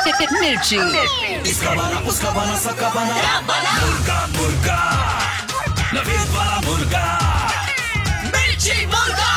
मिर्ची। इसका बना उसका बना सबका बना मुर्गा मुर्गा नवीद वाला मुर्गा मिर्ची मुर्गा।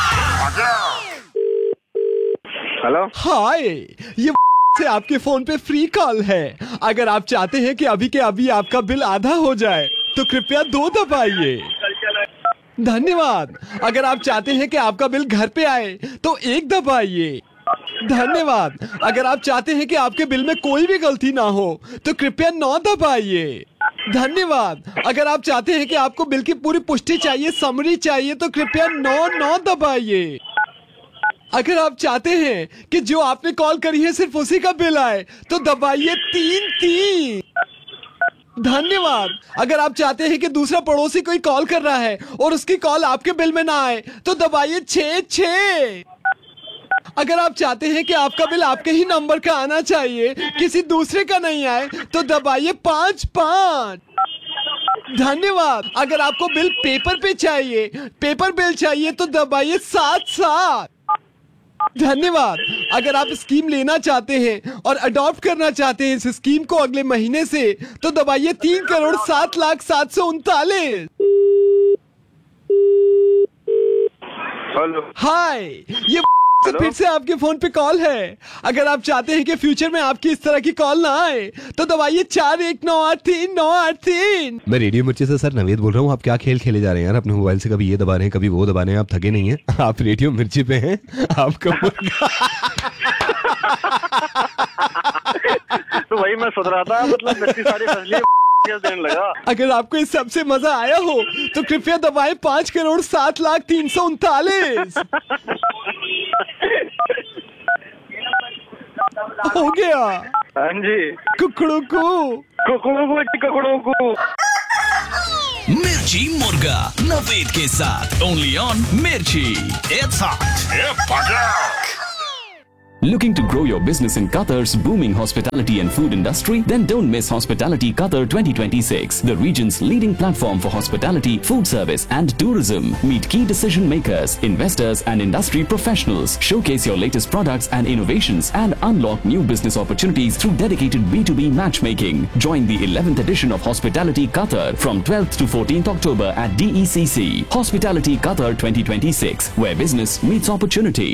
हेलो हाय, ये से आपके फोन पे फ्री कॉल है। अगर आप चाहते हैं कि अभी के अभी आपका बिल आधा हो जाए तो कृपया 2 दबाइए। धन्यवाद। अगर आप चाहते हैं कि आपका बिल घर पे आए तो 1 दबाइए। धन्यवाद। अगर आप चाहते हैं कि आपके बिल में कोई भी गलती ना हो तो कृपया 9 दबाइए। धन्यवाद। अगर आप चाहते हैं कि आपको बिल की पूरी पुष्टि चाहिए, समरी चाहिए, तो कृपया 9 दबाइए। अगर आप चाहते हैं कि जो आपने कॉल करी है सिर्फ उसी का बिल आए तो दबाइए 3। धन्यवाद। अगर आप चाहते हैं कि दूसरा पड़ोसी कोई कॉल कर रहा है और उसकी कॉल आपके बिल में ना आए तो दबाइए 6। अगर आप चाहते हैं कि आपका बिल आपके ही नंबर का आना चाहिए, किसी दूसरे का नहीं आए, तो दबाइए 5। धन्यवाद। अगर आपको बिल पेपर पे चाहिए, पेपर बिल चाहिए, तो दबाइए 7। धन्यवाद। अगर आप स्कीम लेना चाहते हैं और अडॉप्ट करना चाहते हैं इस स्कीम को अगले महीने से, तो दबाइए 3,07,739। हेलो हाय, ये तो फिर से आपके फोन पे कॉल है। अगर आप चाहते हैं कि फ्यूचर में आपकी इस तरह की कॉल ना आए तो दबाइए 41983983। मैं रेडियो मिर्ची से सर नवेद बोल रहा हूँ। आप क्या खेल खेले जा रहे हैं यार अपने मोबाइल से? कभी ये दबा रहे हैं, कभी वो दबा रहे हैं। आप थके नहीं हैं? आप रेडियो मिर्ची पे हैं। आपका तो वही मैं सोच रहा था, मतलब मिर्ची सारी फसली देने लगा। अगर आपको इस सबसे मजा आया हो तो कृपया दबाएं 5,07,03,39। हो गया। हाँ जी। कुकड़ू को मिर्ची मुर्गा नवीद के साथ ओनली ऑन मिर्ची। It's hot. Looking to grow your business in Qatar's booming hospitality and food industry? Then don't miss Hospitality Qatar 2026, the region's leading platform for hospitality, food service and tourism. Meet key decision makers, investors and industry professionals. Showcase your latest products and innovations and unlock new business opportunities through dedicated B2B matchmaking. Join the 11th edition of Hospitality Qatar from 12th to 14th October at DECC. Hospitality Qatar 2026, where business meets opportunity.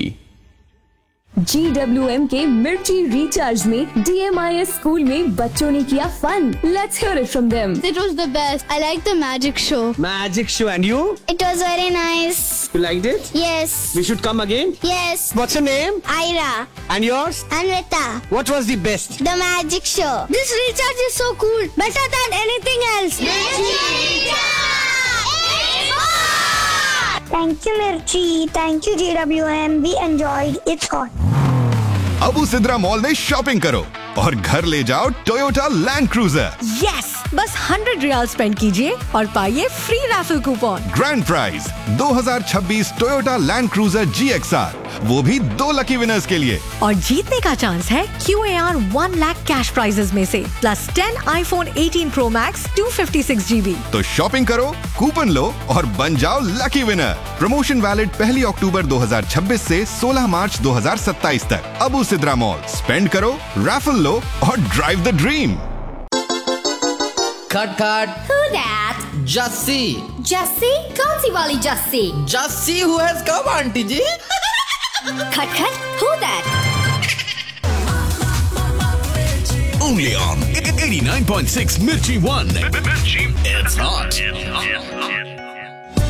GWM के मिर्ची recharge में DMIS school में बच्चों ने किया fun. Let's hear it from them. It was the best. I liked the magic show. Magic show, and you? It was very nice. You liked it? Yes. We should come again? Yes. What's your name? Ira. And yours? Anvita. What was the best? The magic show. This recharge is so cool. Better than anything else. Thank you, Mirchi. Thank you, GWM. We enjoyed. It's hot. Abu Sidra mall में shopping करो और घर ले जाओ Toyota land cruiser. Yes, बस 100 riyal spend कीजिए और पाइए free raffle coupon. Grand prize 2026 Toyota land cruiser GXR, वो भी 2 लकी विनर्स के लिए। और जीतने का चांस है QAR 1 लाख कैश प्राइजेस में से plus 10 iPhone 18 Pro Max 256 GB। तो शॉपिंग करो, कूपन लो और बन जाओ लकी विनर। प्रमोशन वैलिड 1 अक्टूबर 2026 से 16 मार्च 2027 तक। अबू सिद्रा मॉल, स्पेंड करो, रैफल लो और ड्राइव द ड्रीम। खट खट। Who that? जस्सी। Jessie? कौन सी वाली Jessie? Jassi who has come aunty जी। खट खट. Who that? Only on 89.6 Mirchi 1. It's hot.